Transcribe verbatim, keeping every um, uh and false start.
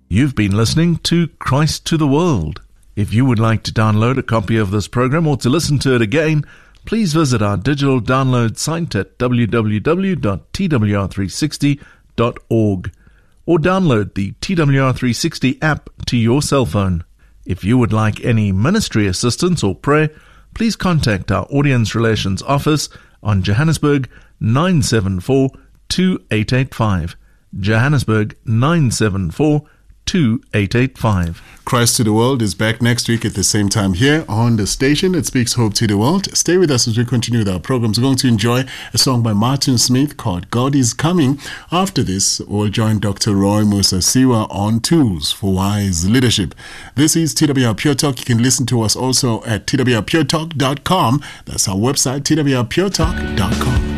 You've been listening to Christ to the World. If you would like to download a copy of this program or to listen to it again, please visit our digital download site at w w w dot t w r three sixty dot org or download the T W R three sixty app to your cell phone. If you would like any ministry assistance or prayer, please contact our Audience Relations Office on Johannesburg nine seven four two eight eight five. Johannesburg nine seven four two eight eight five. Christ to the World is back next week at the same time here on the station. It speaks hope to the world. Stay with us as we continue with our programs. We're going to enjoy a song by Martin Smith called God is Coming. After this, we'll join Doctor Roy Musasiwa on Tools for Wise Leadership. This is T W R Pure Talk. You can listen to us also at t w r pure talk dot com. That's our website, t w r pure talk dot com.